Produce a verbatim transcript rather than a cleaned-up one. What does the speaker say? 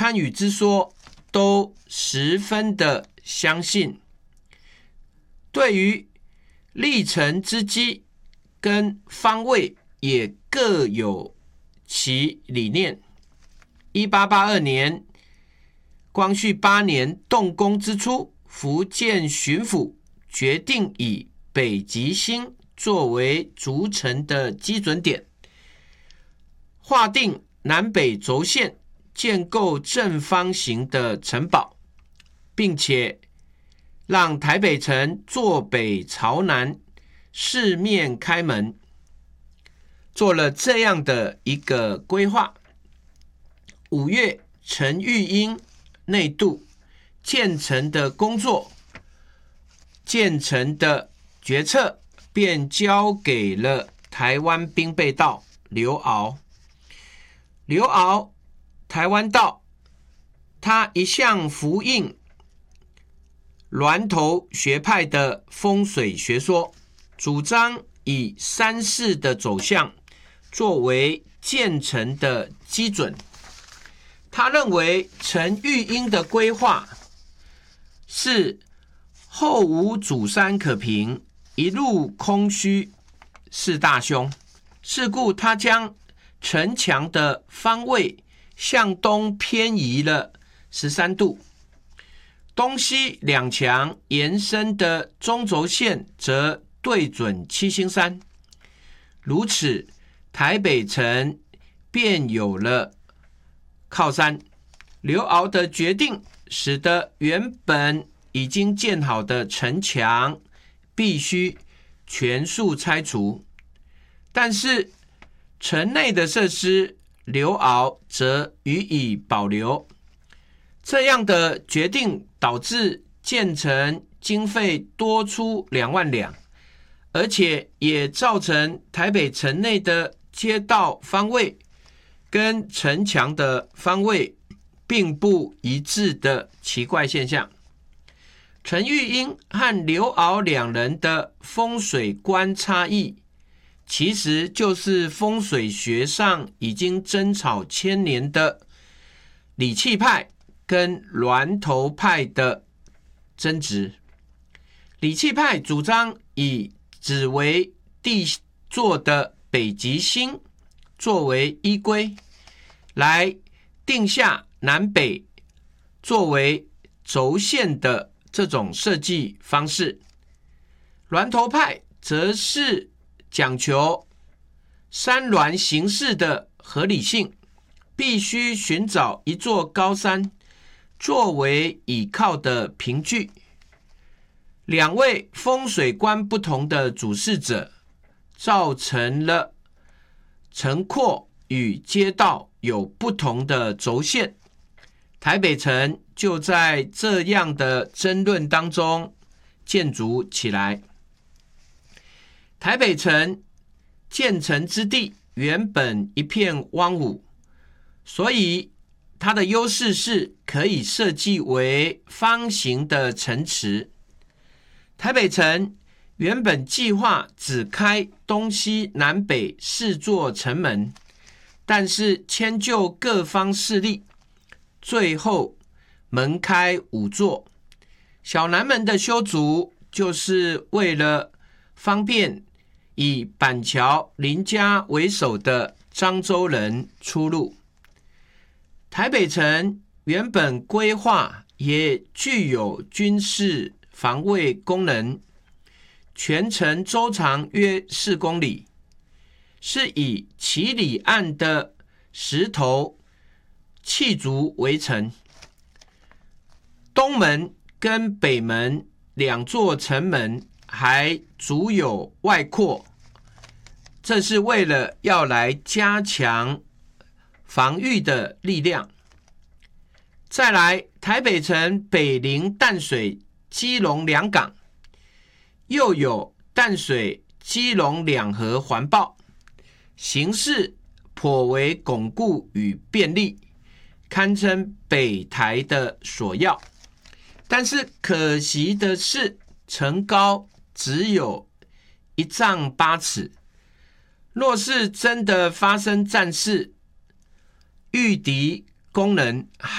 堪舆之说都十分的相信，对于立城之机跟方位也各有其理念。一八八二年光绪八年动工之初，福建巡抚决定以北极星作为筑城的基准点，划定南北轴线，建构正方形的城堡，并且让台北城坐北朝南，四面开门。做了这样的一个规划，五月陈玉英内渡，建成的工作，建成的决策便交给了台湾兵备道刘骜。刘骜台湾道，他一向服膺峦头学派的风水学说，主张以山势的走向作为建成的基准。他认为陈玉英的规划是后无主山可凭，一路空虚是大凶，是故他将城墙的方位向东偏移了十三度，东西两墙延伸的中轴线则对准七星山，如此台北城便有了靠山。刘骜的决定使得原本已经建好的城墙必须全数拆除，但是城内的设施刘骜则予以保留。这样的决定导致建成经费多出两万两，而且也造成台北城内的街道方位跟城墙的方位并不一致的奇怪现象。陈玉英和刘骜两人的风水观差异，其实就是风水学上已经争吵千年的理气派跟峦头派的争执。理气派主张以只为地座的北极星作为依归，来定下南北作为轴线的这种设计方式。峦头派则是讲求山峦形式的合理性，必须寻找一座高山作为倚靠的凭据。两位风水观不同的主事者，造成了城廓与街道有不同的轴线。台北城就在这样的争论当中建筑起来。台北城建成之地原本一片荒芜，所以它的优势是可以设计为方形的城池。台北城原本计划只开东西南北四座城门，但是迁就各方势力，最后门开五座。小南门的修筑就是为了方便以板桥林家为首的漳州人出入。台北城原本规划也具有军事防卫功能，全城周长约四公里，是以七里岸的石头砌筑围城。东门跟北门两座城门还足有外扩，这是为了要来加强防御的力量。再来，台北城北临淡水、基隆两港，又有淡水、基隆两河环抱，形势颇为巩固与便利，堪称北台的所要。但是可惜的是，城高只有一丈八尺，若是真的发生战事，御敌功能